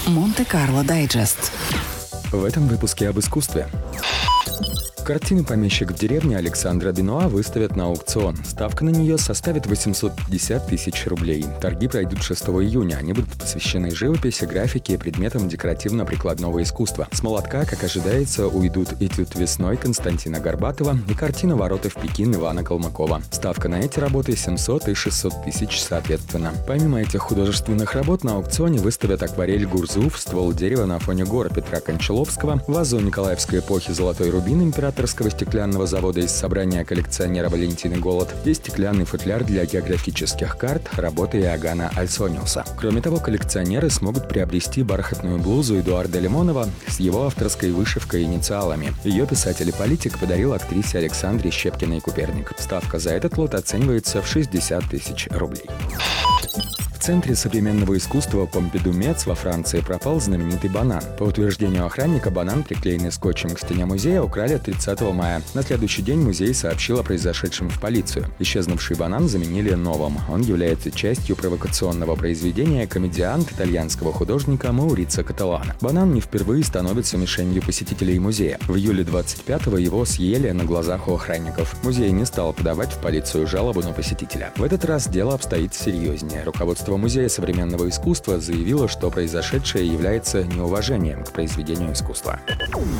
Монте-Карло Дайджест. В этом выпуске об искусстве. Картину «Помещик в деревне» Александра Бенуа выставят на аукцион. Ставка на нее составит 850 тысяч рублей. Торги пройдут 6 июня. Они будут посвящены живописи, графике и предметам декоративно-прикладного искусства. С молотка, как ожидается, уйдут «Этюд весной» Константина Горбатова и картина «Ворота в Пекин» Ивана Колмакова. Ставка на эти работы 700 и 600 тысяч соответственно. Помимо этих художественных работ на аукционе выставят акварель Гурзуф, ствол дерева на фоне гор Петра Кончаловского, вазу Николаевской эпохи «Золотой рубин» императорского стеклянного завода из собрания коллекционера Валентины Голод и стеклянный футляр для географических карт работы Иоганна Альсониуса. Кроме того, коллекционеры смогут приобрести бархатную блузу Эдуарда Лимонова с его авторской вышивкой и инициалами. Ее писатель и политик подарил актрисе Александре Щепкиной-Куперник. Ставка за этот лот оценивается в 60 тысяч рублей. В Центре современного искусства Помпиду-Мец во Франции пропал знаменитый банан. По утверждению охранника, банан, приклеенный скотчем к стене музея, украли 30 мая. На следующий день музей сообщил о произошедшем в полицию. Исчезнувший банан заменили новым. Он является частью провокационного произведения «Комедиант» итальянского художника Маурицио Каталана. Банан не впервые становится мишенью посетителей музея. В июле 25-го его съели на глазах у охранников. Музей не стал подавать в полицию жалобу на посетителя. В этот раз дело обстоит серьезнее. Руководство Музея современного искусства заявило, что произошедшее является неуважением к произведению искусства.